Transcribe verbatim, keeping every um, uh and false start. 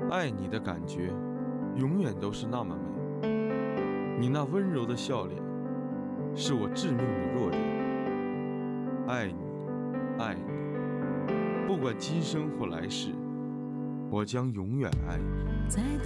爱你的感觉永远都是那么美，你那温柔的笑脸是我致命的弱点。爱你，爱你，不管今生或来世，我将永远爱你。